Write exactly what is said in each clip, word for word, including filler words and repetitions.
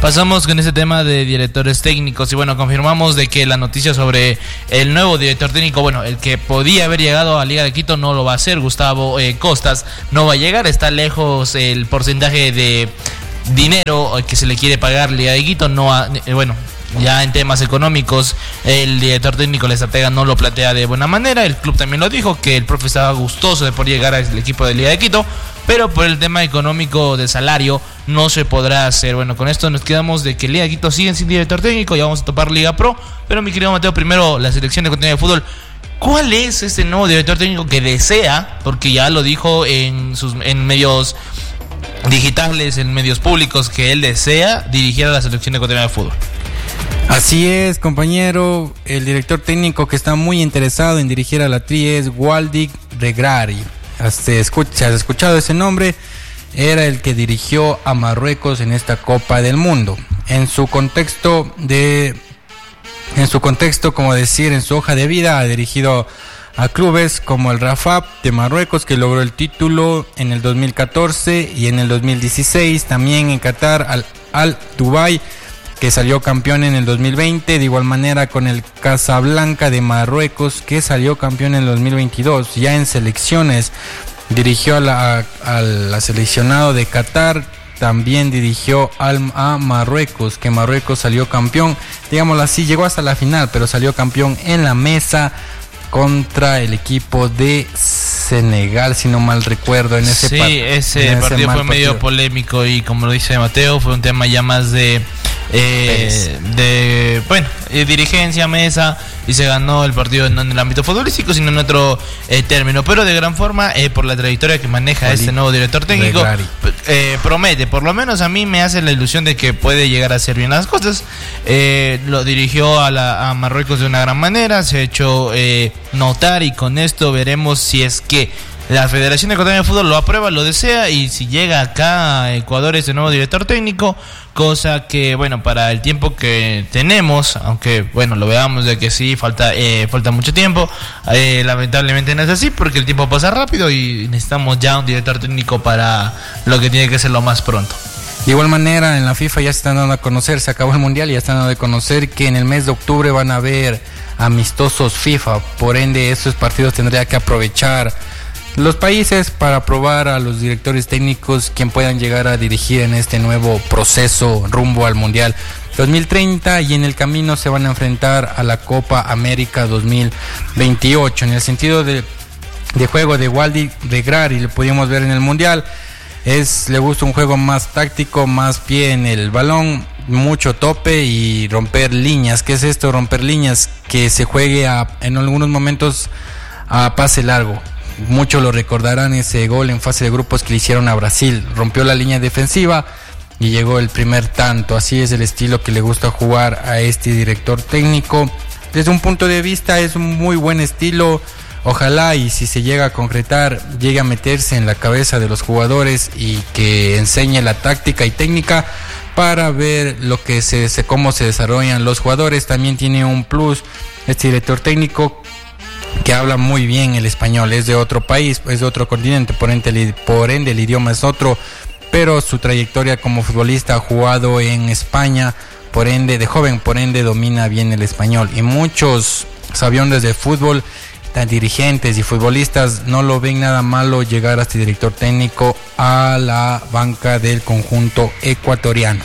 Pasamos con este tema de directores técnicos y bueno, confirmamos de que la noticia sobre el nuevo director técnico, bueno, el que podía haber llegado a Liga de Quito no lo va a hacer, Gustavo eh, Costas no va a llegar, está lejos el porcentaje de dinero que se le quiere pagar Liga de Quito, no ha, eh, bueno, ya en temas económicos el director técnico, la estratega, no lo plantea de buena manera. El club también lo dijo, que el profe estaba gustoso de poder llegar al equipo de Liga de Quito, pero por el tema económico de salario no se podrá hacer. Bueno, con esto nos quedamos de que Liga de Quito sigue sin director técnico, ya vamos a topar Liga Pro. Pero mi querido Mateo, primero la selección de contenido de fútbol, ¿cuál es este nuevo director técnico que desea? Porque ya lo dijo en sus en medios digitales, en medios públicos, que él desea dirigir a la selección de contenido de fútbol. Así es, compañero. El director técnico que está muy interesado en dirigir a la Tri es Walid Regragui. ¿Has escuchado ese nombre? Era el que dirigió a Marruecos en esta Copa del Mundo. En su contexto de, en su contexto, como decir, en su hoja de vida, ha dirigido a clubes como el Rafah de Marruecos, que logró el título en el dos mil catorce, y en el dos mil dieciséis también en Qatar al Al Dubai, que salió campeón en el dos mil veinte, de igual manera con el Casablanca de Marruecos, que salió campeón en el dos mil veintidós. Ya en selecciones dirigió a la, a, la seleccionado de Qatar, también dirigió al, a Marruecos, que Marruecos salió campeón, digámoslo así, llegó hasta la final, pero salió campeón en la mesa contra el equipo de Senegal, si no mal recuerdo, en ese sí, par- ese en partido ese fue medio partido. polémico y, como lo dice Mateo, fue un tema ya más de eh, de bueno eh, dirigencia, mesa, y se ganó el partido no en el ámbito futbolístico sino en otro eh, término, pero de gran forma eh, por la trayectoria que maneja Walid este nuevo director técnico. Eh, promete, por lo menos a mí me hace la ilusión de que puede llegar a hacer bien las cosas. Eh, lo dirigió a, la, a Marruecos de una gran manera, se ha hecho eh, notar, y con esto veremos si es que la Federación Ecuatoriana de Fútbol lo aprueba, lo desea, y si llega acá a Ecuador ese nuevo director técnico, cosa que, bueno, para el tiempo que tenemos, aunque, bueno, lo veamos de que sí, falta eh, falta mucho tiempo, eh, lamentablemente no es así, porque el tiempo pasa rápido y necesitamos ya un director técnico para lo que tiene que ser lo más pronto. De igual manera, en la FIFA ya se están dando a conocer, se acabó el Mundial y ya están dando a conocer que en el mes de octubre van a haber amistosos FIFA, por ende esos partidos tendría que aprovechar los países para probar a los directores técnicos quien puedan llegar a dirigir en este nuevo proceso rumbo al Mundial dos mil treinta, y en el camino se van a enfrentar a la Copa América dos mil veintiocho. En el sentido de, de juego de Walid Regragui, le pudimos ver en el Mundial, es le gusta un juego más táctico, más pie en el balón, mucho tope y romper líneas. ¿Qué es esto? Romper líneas, que se juegue a, en algunos momentos a pase largo. Muchos lo recordarán ese gol en fase de grupos que le hicieron a Brasil. Rompió la línea defensiva y llegó el primer tanto. Así es el estilo que le gusta jugar a este director técnico. Desde un punto de vista es un muy buen estilo. Ojalá y si se llega a concretar, llegue a meterse en la cabeza de los jugadores y que enseñe la táctica y técnica para ver lo que se, se cómo se desarrollan los jugadores. También tiene un plus este director técnico, que habla muy bien el español, es de otro país, es de otro continente, por ende, por ende el idioma es otro, pero su trayectoria como futbolista ha jugado en España, por ende, de joven, por ende domina bien el español, y muchos sabiondes de fútbol, tan dirigentes y futbolistas, no lo ven nada malo llegar a este director técnico a la banca del conjunto ecuatoriano.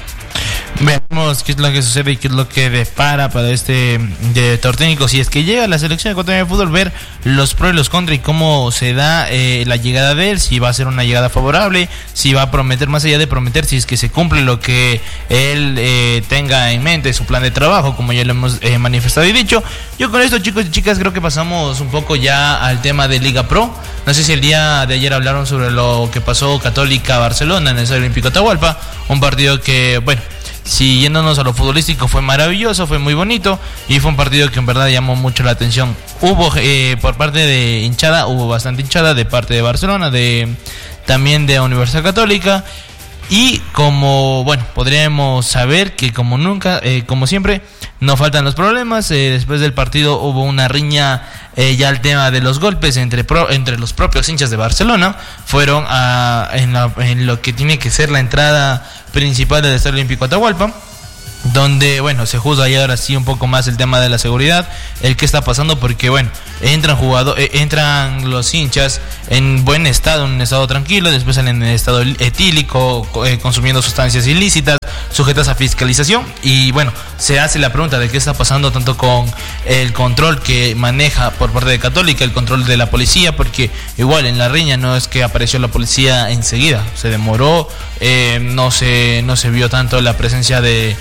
Veamos qué es lo que sucede y qué es lo que depara para este director técnico. Si es que llega a la selección ecuatoriana de fútbol, ver los pros y los contras y cómo se da eh, la llegada de él, si va a ser una llegada favorable, si va a prometer, más allá de prometer, si es que se cumple lo que él eh, tenga en mente, su plan de trabajo, como ya lo hemos eh, manifestado y dicho. Yo con esto, chicos y chicas, creo que pasamos un poco ya al tema de Liga Pro. No sé si el día de ayer hablaron sobre lo que pasó Católica Barcelona en el Estadio Olímpico Atahualpa, un partido que, bueno, si yéndonos a lo futbolístico, fue maravilloso, fue muy bonito y fue un partido que en verdad llamó mucho la atención. Hubo eh, por parte de hinchada, hubo bastante hinchada de parte de Barcelona, de también de Universidad Católica, y como, bueno, podríamos saber que como nunca, eh, como siempre, no faltan los problemas. Eh, después del partido hubo una riña, eh, ya el tema de los golpes entre pro, entre los propios hinchas de Barcelona. Fueron a, en, la, en lo que tiene que ser la entrada principal del Estadio Olímpico Atahualpa, donde, bueno, se juzga ya ahora sí un poco más el tema de la seguridad, el que está pasando, porque, bueno, entran jugadores, eh, entran los hinchas en buen estado, en un estado tranquilo, después salen en estado etílico, eh, consumiendo sustancias ilícitas, sujetas a fiscalización, y bueno, se hace la pregunta de qué está pasando tanto con el control que maneja por parte de Católica, el control de la policía, porque igual en la riña no es que apareció la policía enseguida, se demoró, eh, no se, no se vio tanto la presencia de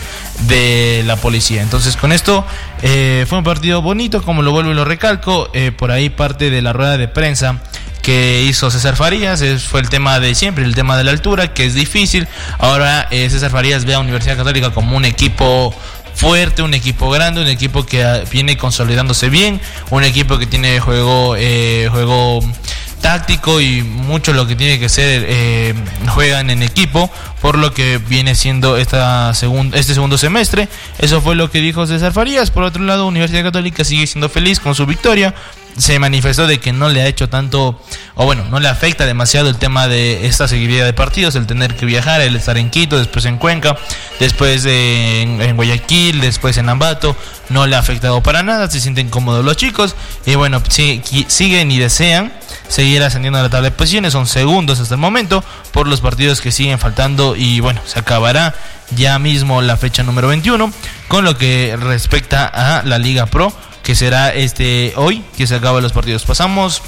de la policía. Entonces con esto eh, fue un partido bonito, como lo vuelvo y lo recalco. Eh, por ahí parte de la rueda de prensa que hizo César Farías es, fue el tema de siempre, el tema de la altura, que es difícil. Ahora eh, César Farías ve a Universidad Católica como un equipo fuerte, un equipo grande, un equipo que uh, viene consolidándose bien, un equipo que tiene juego eh, juego táctico y mucho lo que tiene que ser eh, juegan en equipo, por lo que viene siendo esta segun, este segundo semestre. Eso fue lo que dijo César Farías. Por otro lado, Universidad Católica sigue siendo feliz con su victoria. Se manifestó de que no le ha hecho tanto, o bueno, no le afecta demasiado el tema de esta seguidilla de partidos, el tener que viajar, el estar en Quito, después en Cuenca, después de, en, en Guayaquil, después en Ambato. No le ha afectado para nada, se sienten cómodos los chicos y bueno, sí, siguen y desean seguir ascendiendo a la tabla de posiciones. Son segundos hasta el momento por los partidos que siguen faltando y bueno, se acabará ya mismo la fecha número veintiuno con lo que respecta a la Liga Pro, que será este hoy que se acaban los partidos. Pasamos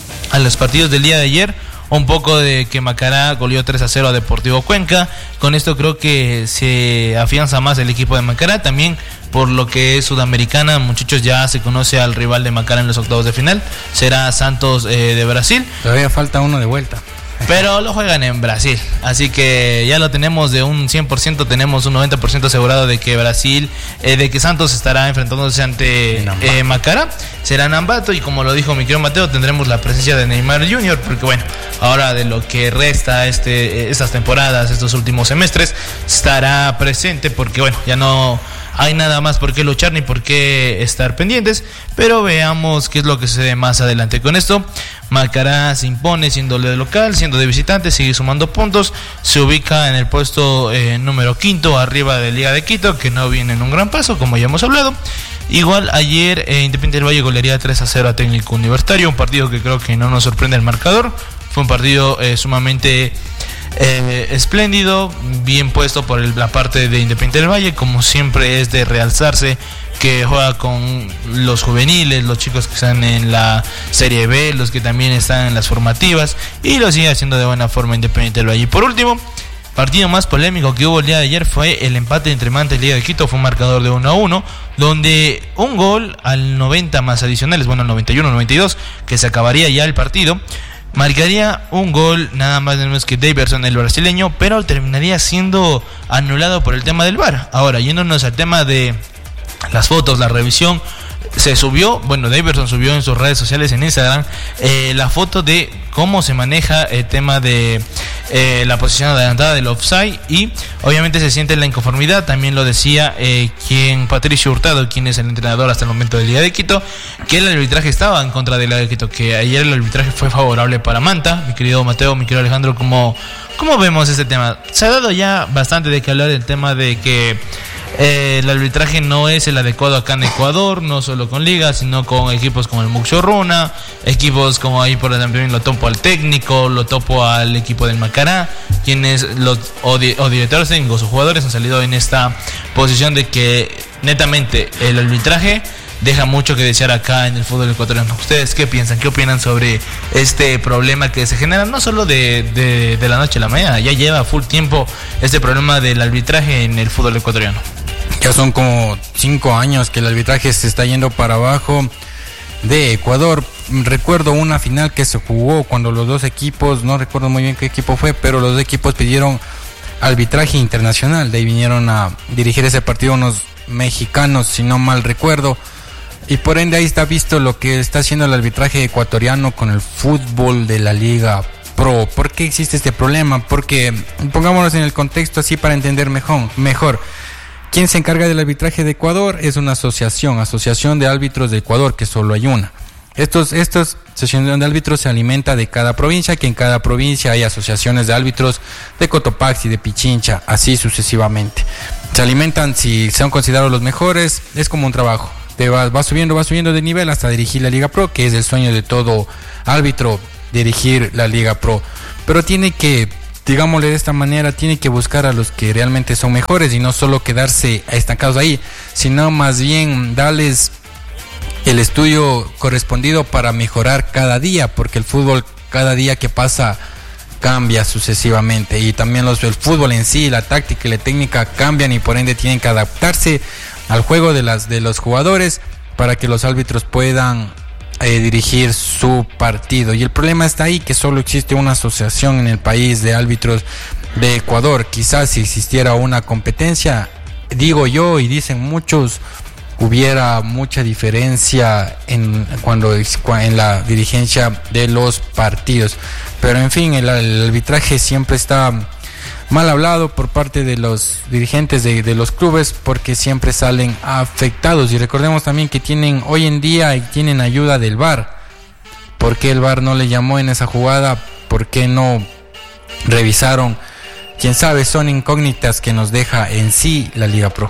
a los partidos del día de ayer. Un poco de que Macará goleó tres a cero a Deportivo Cuenca. Con esto creo que se afianza más el equipo de Macará. También por lo que es Sudamericana, muchachos, ya se conoce al rival de Macará en los octavos de final. Será Santos eh, de Brasil. Todavía falta uno de vuelta. Pero lo juegan en Brasil, así que ya lo tenemos de un cien por ciento, tenemos un noventa por ciento asegurado de que Brasil, eh, de que Santos estará enfrentándose ante eh, Macará, será en Ambato, y como lo dijo mi querido Mateo, tendremos la presencia de Neymar junior, porque bueno, ahora de lo que resta este, estas temporadas, estos últimos semestres, estará presente, porque bueno, ya no hay nada más por qué luchar ni por qué estar pendientes, pero veamos qué es lo que sucede más adelante. Con esto, Macará se impone siendo de local, siendo de visitante, sigue sumando puntos, se ubica en el puesto eh, número quinto, arriba de Liga de Quito, que no viene en un gran paso, como ya hemos hablado. Igual ayer eh, Independiente del Valle golearía tres a cero a Técnico Universitario, un partido que creo que no nos sorprende el marcador, fue un partido eh, sumamente Eh, espléndido, bien puesto por el, la parte de Independiente del Valle, como siempre es de realzarse, que juega con los juveniles, los chicos que están en la Serie B, los que también están en las formativas, y lo sigue haciendo de buena forma Independiente del Valle. Y por último, partido más polémico que hubo el día de ayer fue el empate entre Manta y Liga de Quito. Fue un marcador de uno a uno, donde un gol al noventa más adicionales, bueno, al noventa y uno, noventa y dos, que se acabaría ya el partido, marcaría un gol nada más menos que Daverson, el brasileño, pero terminaría siendo anulado por el tema del V A R. Ahora, yéndonos al tema de las fotos, la revisión, se subió, bueno, Daverson subió en sus redes sociales, en Instagram, eh, la foto de cómo se maneja el tema de eh, la posición adelantada del offside, y obviamente se siente la inconformidad. También lo decía eh, quien Patricio Hurtado, quien es el entrenador hasta el momento del Liga de Quito, que el arbitraje estaba en contra del Liga de Quito, que ayer el arbitraje fue favorable para Manta. Mi querido Mateo, mi querido Alejandro, ¿cómo, cómo vemos este tema? Se ha dado ya bastante de que hablar del tema de que Eh, el arbitraje no es el adecuado acá en Ecuador, no solo con ligas, sino con equipos como el Muxo Runa, equipos como ahí por ejemplo lo topo al técnico, lo topo al equipo del Macará, quienes los o, di, o directores técnicos o jugadores han salido en esta posición de que netamente el arbitraje deja mucho que desear acá en el fútbol ecuatoriano. ¿Ustedes qué piensan? ¿Qué opinan sobre este problema que se genera no solo de, de, de la noche a la mañana? Ya lleva full tiempo este problema del arbitraje en el fútbol ecuatoriano. Ya son como cinco años que el arbitraje se está yendo para abajo de Ecuador. Recuerdo una final que se jugó cuando los dos equipos, no recuerdo muy bien qué equipo fue, pero los dos equipos pidieron arbitraje internacional. De ahí vinieron a dirigir ese partido unos mexicanos, si no mal recuerdo. Y por ende ahí está visto lo que está haciendo el arbitraje ecuatoriano con el fútbol de la Liga Pro. ¿Por qué existe este problema? Porque, pongámonos en el contexto así para entender mejor, mejor. ¿Quién se encarga del arbitraje de Ecuador? Es una asociación, Asociación de Árbitros de Ecuador, que solo hay una. Estos, estos asociaciones de árbitros se alimenta de cada provincia, que en cada provincia hay asociaciones de árbitros de Cotopaxi, de Pichincha, así sucesivamente. Se alimentan, si son considerados los mejores, es como un trabajo. Te vas, vas subiendo, vas subiendo de nivel hasta dirigir la Liga Pro, que es el sueño de todo árbitro, dirigir la Liga Pro. Pero tiene que, digámosle de esta manera, tiene que buscar a los que realmente son mejores y no solo quedarse estancados ahí, sino más bien darles el estudio correspondido para mejorar cada día, porque el fútbol cada día que pasa cambia sucesivamente, y también los, el fútbol en sí, la táctica y la técnica cambian, y por ende tienen que adaptarse al juego de, las, de los jugadores para que los árbitros puedan eh, dirigir su partido. Y el problema está ahí, que solo existe una asociación en el país de árbitros de Ecuador. Quizás si existiera una competencia, digo yo y dicen muchos, hubiera mucha diferencia en cuando en la dirigencia de los partidos. Pero en fin, el, el arbitraje siempre está mal hablado por parte de los dirigentes de, de los clubes, porque siempre salen afectados. Y recordemos también que tienen hoy en día tienen ayuda del V A R. ¿Por qué el V A R no le llamó en esa jugada? ¿Por qué no revisaron? Quién sabe, son incógnitas que nos deja en sí la Liga Pro.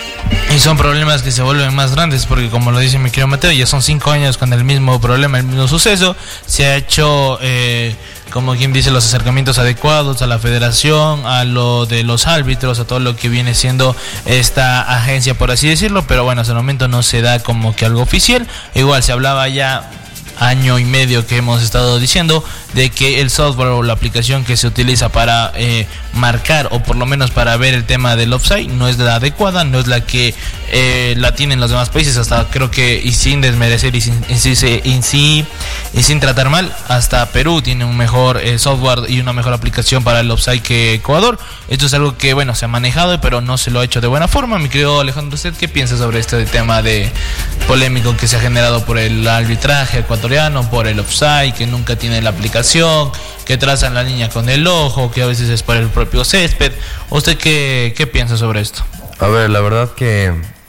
Y son problemas que se vuelven más grandes, porque como lo dice mi querido Mateo, ya son cinco años con el mismo problema, el mismo suceso. Se ha hecho, eh, como quien dice, los acercamientos adecuados a la federación, a lo de los árbitros, a todo lo que viene siendo esta agencia, por así decirlo. Pero bueno, hasta el momento no se da como que algo oficial. Igual se hablaba ya año y medio que hemos estado diciendo de que el software o la aplicación que se utiliza para eh, marcar, o por lo menos para ver el tema del offside, no es la adecuada, no es la que eh, la tienen los demás países. Hasta creo que, y sin desmerecer y sin, y sin, y sin, y sin tratar mal, hasta Perú tiene un mejor eh, software y una mejor aplicación para el offside que Ecuador. Esto es algo que, bueno, se ha manejado, pero no se lo ha hecho de buena forma. Mi querido Alejandro, ¿usted qué piensa sobre este tema de polémico que se ha generado por el arbitraje ecuatoriano, por el offside, que nunca tiene la aplicación, que trazan la línea con el ojo, que a veces es por el propio césped? ¿Usted qué, qué piensa sobre esto? A ver, la verdad que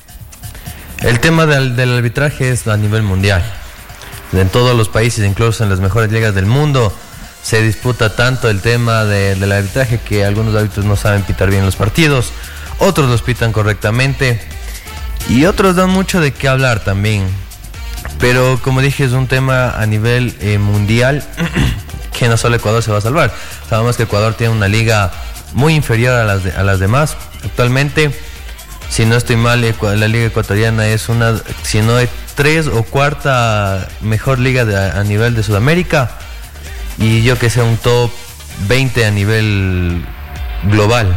el tema del, del arbitraje es a nivel mundial. En todos los países, incluso en las mejores ligas del mundo, se disputa tanto el tema de, del arbitraje que algunos árbitros no saben pitar bien los partidos, otros los pitan correctamente y otros dan mucho de qué hablar también. Pero como dije, es un tema a nivel eh, mundial que no solo Ecuador se va a salvar. Sabemos que Ecuador tiene una liga muy inferior a las, de, a las demás. Actualmente, si no estoy mal, la liga ecuatoriana es una, si no es tres o cuarta mejor liga de, a nivel de Sudamérica, y yo que sé, un top veinte a nivel global.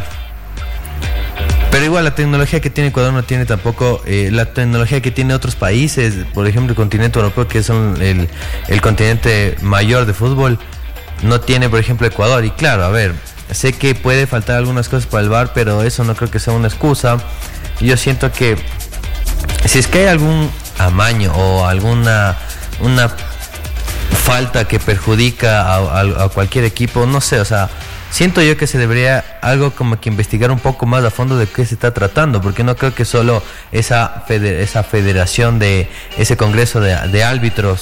Pero igual la tecnología que tiene Ecuador no tiene tampoco eh, la tecnología que tiene otros países, por ejemplo el continente europeo, que es el, el continente mayor de fútbol, no tiene por ejemplo Ecuador. Y claro, a ver, sé que puede faltar algunas cosas para el V A R, pero eso no creo que sea una excusa. Yo siento que si es que hay algún amaño o alguna una falta que perjudica a, a, a cualquier equipo, no sé, o sea, siento yo que se debería algo como que investigar un poco más a fondo de qué se está tratando, porque no creo que solo esa, feder- esa federación de ese congreso de, de árbitros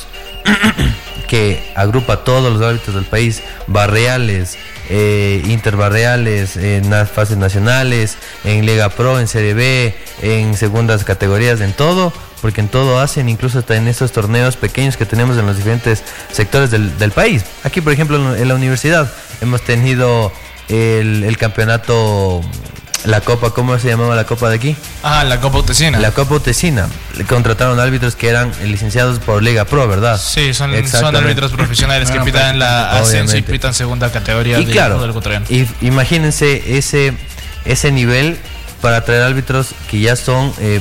que agrupa a todos los árbitros del país, barriales, eh, interbarriales, en las fases nacionales, en Liga Pro, en Serie B, en segundas categorías, en todo, porque en todo hacen, incluso hasta en estos torneos pequeños que tenemos en los diferentes sectores del, del país. Aquí, por ejemplo, en la universidad hemos tenido el, el campeonato, la copa, ¿cómo se llamaba la copa de aquí? Ah, la Copa Utesina. La Copa Utesina. Contrataron árbitros que eran licenciados por Liga Pro, ¿verdad? Sí, son, son árbitros profesionales que pitan la ascenso y pitan segunda categoría. Y de claro, del ecuatoriano. Y imagínense ese, ese nivel para traer árbitros que ya son eh,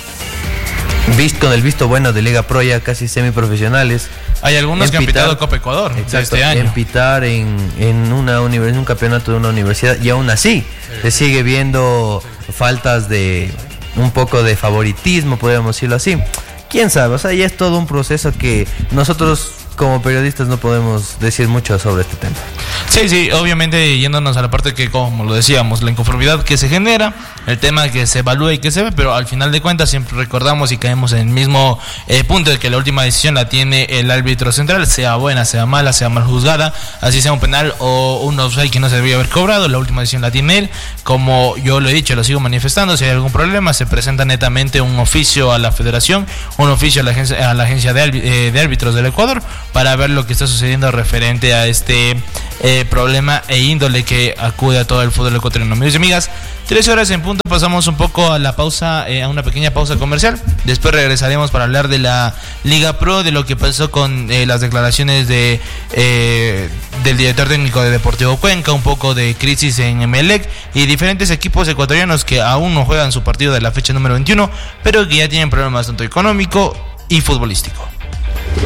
visto, con el visto bueno de Liga Pro, ya casi semiprofesionales. Hay algunos que han pitado Copa Ecuador. Exacto, este año. En pitar en, en, una univers- en un campeonato de una universidad, y aún así se sigue viendo faltas de un poco de favoritismo, podríamos decirlo así. Quién sabe, o sea, ya es todo un proceso que nosotros como periodistas no podemos decir mucho sobre este tema. Sí, sí, obviamente yéndonos a la parte que, como lo decíamos, la inconformidad que se genera, el tema que se evalúa y que se ve, pero al final de cuentas siempre recordamos y caemos en el mismo eh, punto de que la última decisión la tiene el árbitro central, sea buena, sea mala, sea mal juzgada, así sea un penal o un offside que no se debía haber cobrado, la última decisión la tiene él. Como yo lo he dicho, lo sigo manifestando, si hay algún problema se presenta netamente un oficio a la federación, un oficio a la agencia, a la agencia de, eh, de árbitros del Ecuador para ver lo que está sucediendo referente a este eh, problema e índole que acude a todo el fútbol ecuatoriano. Amigos y amigas, tres horas en punto, pasamos un poco a la pausa, eh, a una pequeña pausa comercial. Después regresaremos para hablar de la Liga Pro, de lo que pasó con eh, las declaraciones de eh, del director técnico de Deportivo Cuenca, un poco de crisis en Emelec y diferentes equipos ecuatorianos que aún no juegan su partido de la fecha número veintiuno, pero que ya tienen problemas tanto económico y futbolístico.